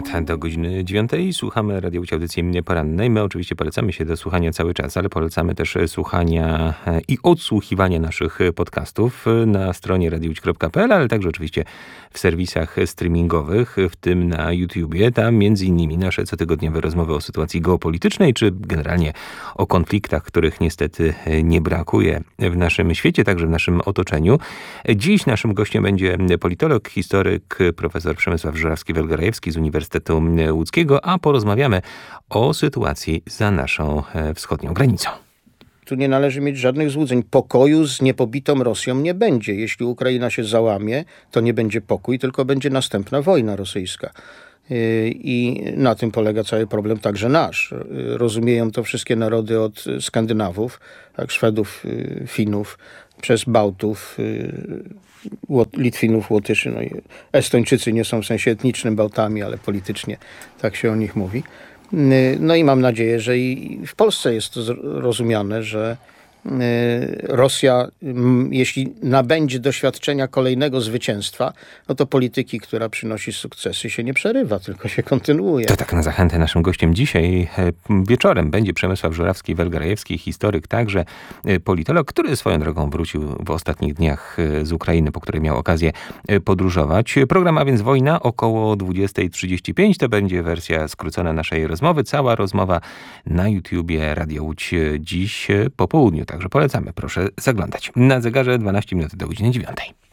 minut do godziny 9. Słuchamy Radio Łódź audycji porannej. My oczywiście polecamy się do słuchania cały czas, ale polecamy też słuchania i odsłuchiwania naszych podcastów na stronie radiołódź.pl, ale także oczywiście w serwisach streamingowych, w tym na YouTubie. Tam między innymi nasze cotygodniowe rozmowy o sytuacji geopolitycznej, czy generalnie o konfliktach, których niestety nie brakuje w naszym świecie, także w naszym otoczeniu. Dziś naszym gościem będzie politolog, historyk, profesor Przemysław Żurawski-Welgerajewski z Uniwersytetu Łódzkiego, a porozmawiamy o sytuacji za naszą wschodnią granicą. Tu nie należy mieć żadnych złudzeń. Pokoju z niepobitą Rosją nie będzie. Jeśli Ukraina się załamie, to nie będzie pokój, tylko będzie następna wojna rosyjska. I na tym polega cały problem, także nasz. Rozumieją to wszystkie narody od Skandynawów, jak Szwedów, Finów, przez Bałtów, Litwinów, Łotyszy. No i Estończycy nie są w sensie etnicznym Bałtami, ale politycznie tak się o nich mówi. No i mam nadzieję, że i w Polsce jest to rozumiane, że Rosja, jeśli nabędzie doświadczenia kolejnego zwycięstwa, no to polityki, która przynosi sukcesy, się nie przerywa, tylko się kontynuuje. To tak na zachętę naszym gościem dzisiaj wieczorem będzie Przemysław Żurawski-Welgerajewski, historyk, także politolog, który swoją drogą wrócił w ostatnich dniach z Ukrainy, po której miał okazję podróżować. Program A więc Wojna około 20:35. To będzie wersja skrócona naszej rozmowy. Cała rozmowa na YouTubie Radio Łódź dziś po południu. Także polecamy, proszę zaglądać. Na zegarze 12 minut do godziny 9.